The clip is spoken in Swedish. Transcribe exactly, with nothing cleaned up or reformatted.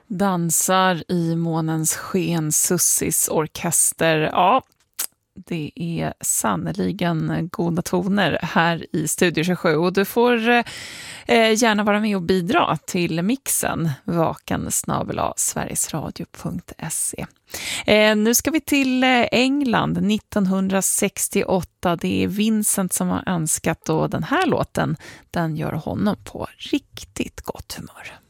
Dansar i månens sken, Sussis orkester. Ja, det är sannoliken goda toner här i Studio tjugosju. Och du får eh, gärna vara med och bidra till mixen vakan snabel-a sverigesradio punkt se. Eh, nu ska vi till England nittonhundrasextioåtta. Det är Vincent som har önskat, och den här låten den gör honom på riktigt gott humör.